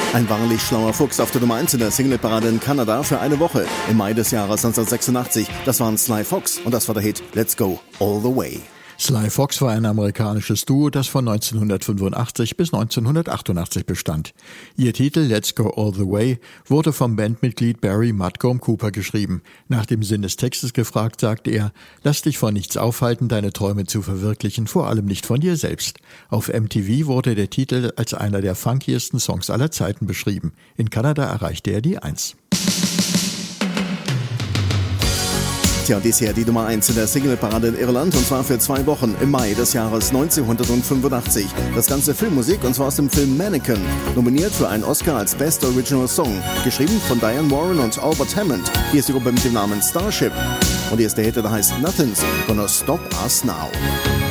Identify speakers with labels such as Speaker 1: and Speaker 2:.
Speaker 1: Ein wahrlich schlauer Fuchs auf der Nummer 1 in der Singleparade in Kanada für eine Woche im Mai des Jahres 1986. Das waren Sly Fox und das war der Hit Let's Go All the Way.
Speaker 2: Sly Fox war ein amerikanisches Duo, das von 1985 bis 1988 bestand. Ihr Titel Let's Go All the Way wurde vom Bandmitglied Barry Mudgomb Cooper geschrieben. Nach dem Sinn des Textes gefragt, sagte er: Lass dich von nichts aufhalten, deine Träume zu verwirklichen, vor allem nicht von dir selbst. Auf MTV wurde der Titel als einer der funkiesten Songs aller Zeiten beschrieben. In Kanada erreichte er die 1.
Speaker 1: Tja, dies hier die Nummer 1 in der Singleparade in Irland und zwar für 2 Wochen im Mai des Jahres 1985. Das ganze Filmmusik und zwar aus dem Film Mannequin. Nominiert für einen Oscar als Best Original Song. Geschrieben von Diane Warren und Albert Hammond. Hier ist die Gruppe mit dem Namen Starship. Und hier ist der Hit, der heißt Nothing's Gonna Stop Us Now.